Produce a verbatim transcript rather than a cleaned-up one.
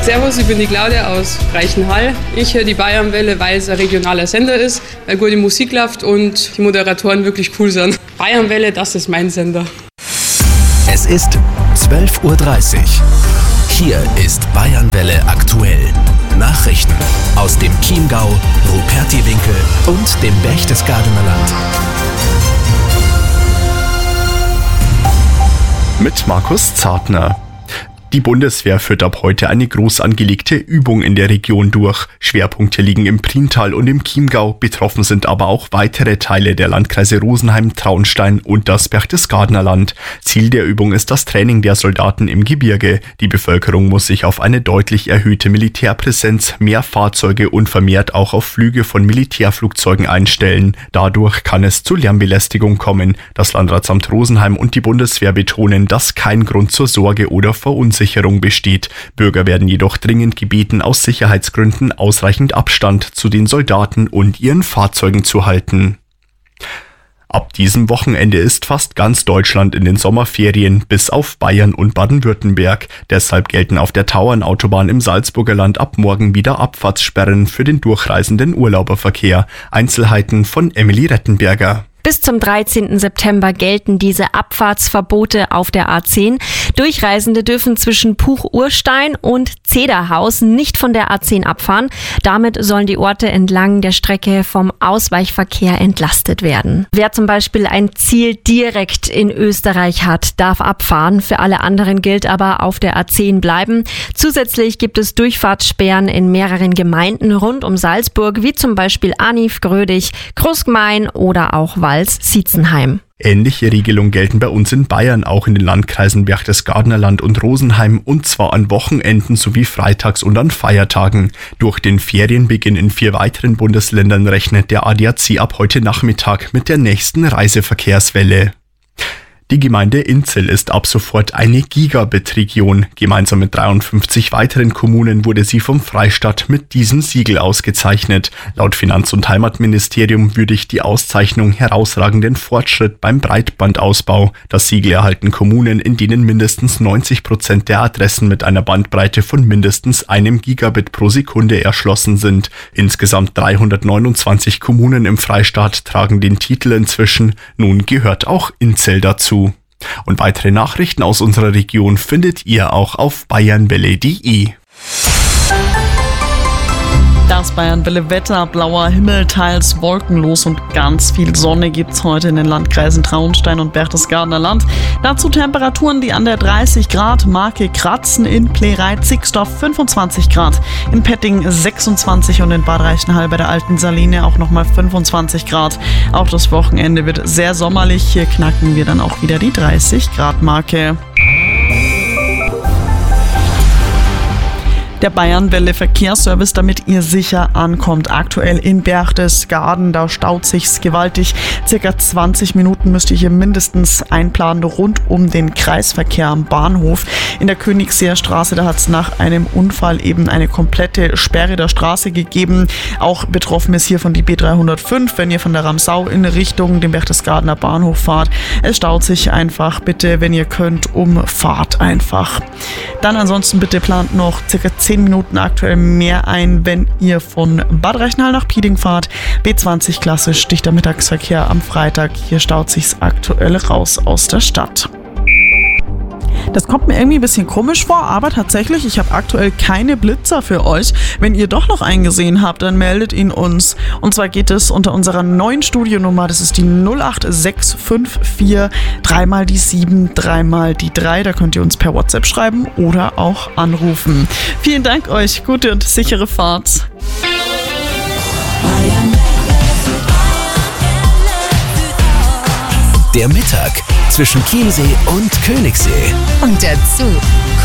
Servus, ich bin die Claudia aus Reichenhall. Ich höre die Bayernwelle, weil es ein regionaler Sender ist, weil gute Musik läuft und die Moderatoren wirklich cool sind. Bayernwelle, das ist mein Sender. Es ist zwölf Uhr dreißig. Hier ist Bayernwelle aktuell. Nachrichten aus dem Chiemgau, Rupertiwinkel und dem Berchtesgadener Land. Mit Markus Zartner. Die Bundeswehr führt ab heute eine groß angelegte Übung in der Region durch. Schwerpunkte liegen im Priental und im Chiemgau. Betroffen sind aber auch weitere Teile der Landkreise Rosenheim, Traunstein und das Berchtesgadener Land. Ziel der Übung ist das Training der Soldaten im Gebirge. Die Bevölkerung muss sich auf eine deutlich erhöhte Militärpräsenz, mehr Fahrzeuge und vermehrt auch auf Flüge von Militärflugzeugen einstellen. Dadurch kann es zu Lärmbelästigung kommen. Das Landratsamt Rosenheim und die Bundeswehr betonen, dass kein Grund zur Sorge oder Verunsicherung besteht. Bürger werden jedoch dringend gebeten, aus Sicherheitsgründen ausreichend Abstand zu den Soldaten und ihren Fahrzeugen zu halten. Ab diesem Wochenende ist fast ganz Deutschland in den Sommerferien, bis auf Bayern und Baden-Württemberg. Deshalb gelten auf der Tauernautobahn im Salzburger Land ab morgen wieder Abfahrtssperren für den durchreisenden Urlauberverkehr. Einzelheiten von Emily Rettenberger. Bis zum dreizehnten September gelten diese Abfahrtsverbote auf der A zehn. Durchreisende dürfen zwischen Puch-Urstein und Zederhaus nicht von der A zehn abfahren. Damit sollen die Orte entlang der Strecke vom Ausweichverkehr entlastet werden. Wer zum Beispiel ein Ziel direkt in Österreich hat, darf abfahren. Für alle anderen gilt aber auf der A zehn bleiben. Zusätzlich gibt es Durchfahrtssperren in mehreren Gemeinden rund um Salzburg, wie zum Beispiel Aniv, Grödig, Großgmain oder auch Wals, Sietzenheim. Ähnliche Regelungen gelten bei uns in Bayern, auch in den Landkreisen Berchtesgadener Land und Rosenheim, und zwar an Wochenenden sowie freitags und an Feiertagen. Durch den Ferienbeginn in vier weiteren Bundesländern rechnet der A D A C ab heute Nachmittag mit der nächsten Reiseverkehrswelle. Die Gemeinde Inzell ist ab sofort eine Gigabit-Region. Gemeinsam mit dreiundfünfzig weiteren Kommunen wurde sie vom Freistaat mit diesem Siegel ausgezeichnet. Laut Finanz- und Heimatministerium würdigt die Auszeichnung herausragenden Fortschritt beim Breitbandausbau. Das Siegel erhalten Kommunen, in denen mindestens neunzig Prozent der Adressen mit einer Bandbreite von mindestens einem Gigabit pro Sekunde erschlossen sind. Insgesamt dreihundertneunundzwanzig Kommunen im Freistaat tragen den Titel inzwischen. Nun gehört auch Inzell dazu. Und weitere Nachrichten aus unserer Region findet ihr auch auf bayernwelle punkt de. Das Bayernwelle-Wetter, blauer Himmel, teils wolkenlos und ganz viel Sonne gibt's heute in den Landkreisen Traunstein und Berchtesgadener Land. Dazu Temperaturen, die an der dreißig Grad Marke kratzen, in Pleireit-Zixdorf fünfundzwanzig Grad, in Petting sechsundzwanzig und in Bad Reichenhall bei der Alten Saline auch nochmal fünfundzwanzig Grad. Auch das Wochenende wird sehr sommerlich, hier knacken wir dann auch wieder die dreißig Grad Marke. Der Bayernwelle Verkehrsservice, damit ihr sicher ankommt. Aktuell in Berchtesgaden, da staut sich's gewaltig. Circa zwanzig Minuten müsst ihr hier mindestens einplanen rund um den Kreisverkehr am Bahnhof. In der Königseer Straße, da hat's nach einem Unfall eben eine komplette Sperre der Straße gegeben. Auch betroffen ist hier von die B dreihundertfünf, wenn ihr von der Ramsau in Richtung dem Berchtesgadener Bahnhof fahrt. Es staut sich einfach, bitte, wenn ihr könnt, umfahrt einfach. Dann ansonsten bitte plant noch circa zehn Minuten aktuell mehr ein, wenn ihr von Bad Reichenhall nach Pieding fahrt. B zwanzig klassisch, dichter Mittagsverkehr am Freitag. Hier staut sich's aktuell raus aus der Stadt. Das kommt mir irgendwie ein bisschen komisch vor, aber tatsächlich, ich habe aktuell keine Blitzer für euch. Wenn ihr doch noch einen gesehen habt, dann meldet ihn uns. Und zwar geht es unter unserer neuen Studionummer, das ist die null acht sechs fünf vier, dreimal die sieben, dreimal die drei. Da könnt ihr uns per WhatsApp schreiben oder auch anrufen. Vielen Dank euch, gute und sichere Fahrt. Der Mittag zwischen Chiemsee und Königssee. Und dazu